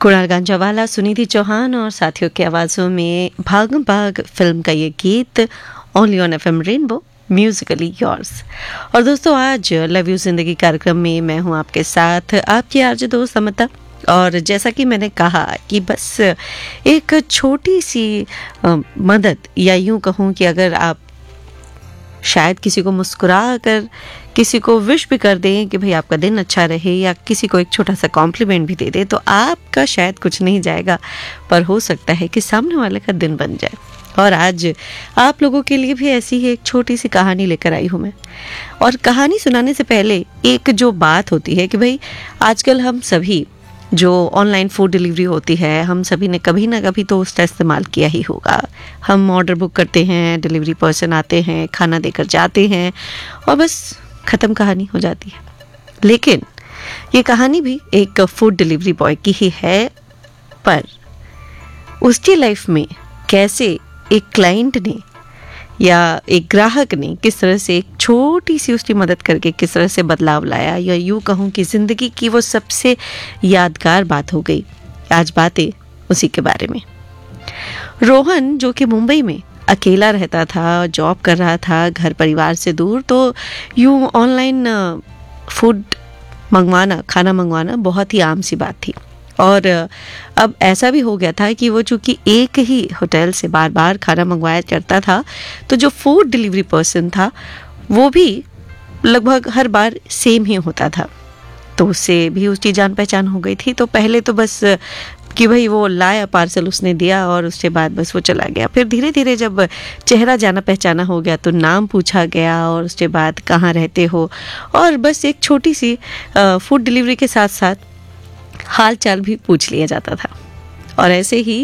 कुणाल गांजावाला, सुनिधि चौहान और साथियों की आवाज़ों में भागम भाग फिल्म का ये गीत only on FM rainbow Musically yours. और दोस्तों, आज लव यू जिंदगी कार्यक्रम में मैं हूं आपके साथ, आपकी आरजे दोस्त अमिता। और जैसा कि मैंने कहा कि बस एक छोटी सी मदद, या यूं कहूं कि अगर आप शायद किसी को मुस्कुरा कर किसी को विश भी कर दें कि भाई आपका दिन अच्छा रहे, या किसी को एक छोटा सा कॉम्प्लीमेंट भी दे दें, तो आपका शायद कुछ नहीं जाएगा, पर हो सकता है कि सामने वाले का दिन बन जाए। और आज आप लोगों के लिए भी ऐसी ही एक छोटी सी कहानी लेकर आई हूँ मैं। और कहानी सुनाने से पहले एक जो बात होती है कि भाई आजकल हम सभी जो ऑनलाइन फूड डिलीवरी होती है, हम सभी ने कभी ना कभी तो उसका इस्तेमाल किया ही होगा। हम ऑर्डर बुक करते हैं, डिलीवरी पर्सन आते हैं, खाना देकर जाते हैं और बस ख़त्म कहानी हो जाती है। लेकिन ये कहानी भी एक फूड डिलीवरी बॉय की ही है, पर उसकी लाइफ में कैसे एक क्लाइंट ने या एक ग्राहक ने किस तरह से एक छोटी सी उसकी मदद करके किस तरह से बदलाव लाया, या यूँ कहूँ कि ज़िंदगी की वो सबसे यादगार बात हो गई। आज बातें उसी के बारे में। रोहन, जो कि मुंबई में अकेला रहता था, जॉब कर रहा था घर परिवार से दूर, तो यूँ ऑनलाइन फूड मंगवाना, खाना मंगवाना बहुत ही आम सी बात थी। और अब ऐसा भी हो गया था कि वो चूँकि एक ही होटल से बार बार खाना मंगवाया करता था, तो जो फूड डिलीवरी पर्सन था वो भी लगभग हर बार सेम ही होता था। तो उससे भी उसकी जान पहचान हो गई थी। तो पहले तो बस कि भाई वो लाया पार्सल, उसने दिया और उसके बाद बस वो चला गया। फिर धीरे धीरे जब चेहरा जाना पहचाना हो गया तो नाम पूछा गया, और उसके बाद कहाँ रहते हो, और बस एक छोटी सी फूड डिलीवरी के साथ साथ हाल चाल भी पूछ लिया जाता था। और ऐसे ही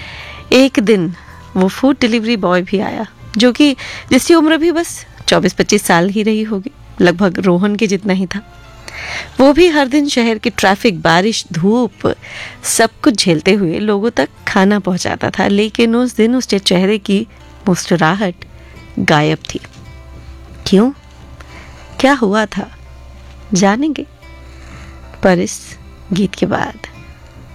एक दिन वो फूड डिलीवरी बॉय भी आया, जो कि जिसकी उम्र भी बस 24-25 साल ही रही होगी, लगभग रोहन के जितना ही था। वो भी हर दिन शहर की ट्रैफिक, बारिश, धूप सब कुछ झेलते हुए लोगों तक खाना पहुंचाता था। लेकिन उस दिन उसके चेहरे की मुस्कुराहट गायब थी। क्यों? क्या हुआ था? जानेंगे पर इस गीत के बाद।